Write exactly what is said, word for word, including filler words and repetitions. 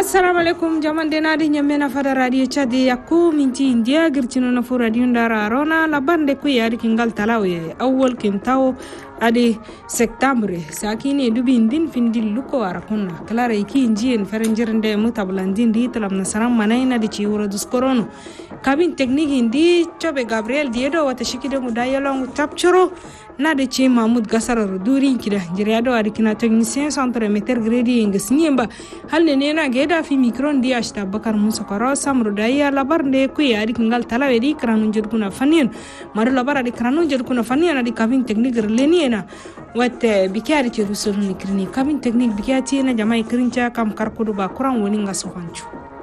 assalamu alaikum jaman de nadi nyamme na fada radio chadi yakku minti india girtino na fu radio ndara rona la bande ku yari kingal talawe awwal kintaw ade septembre sakini dubi ndin findil luko arakunna kala iki injien ferenjirnde mutablandin di talam nasaram manaina di ciwro duskorono kabin technique indi chobe gabriel diedo wata shikide mu dayalong tapchoro na de ci mahmoud gasara duri kida jiriado adi kina technicien centre meter gredi ngasniemba halne nena geda fi micro ndi ashta bakar musa karo samro daya labarnde ku yari kingal talawe di kranu jedkuna fanien maro labar adi kranu jedkuna fanien adi kabin technique releni na wate bikiari ci rusul ni krini kabin technique bikiati na jamai krincha kam karkudu ba kuran woni ngaso hanchu